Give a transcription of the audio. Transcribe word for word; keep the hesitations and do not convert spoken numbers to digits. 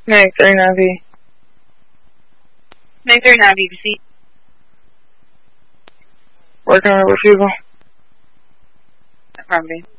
nine thirty-nine B. nine thirty-nine B B C. Working on a refusal. Affirmative.